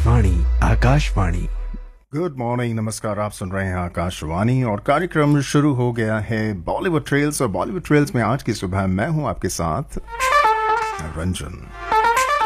वाणी Akashvani. Good morning, नमस्कार। आप सुन रहे हैं आकाशवाणी और कार्यक्रम शुरू हो गया है बॉलीवुड ट्रेल्स। और बॉलीवुड ट्रेल्स में आज की सुबह मैं हूं आपके साथ रंजन।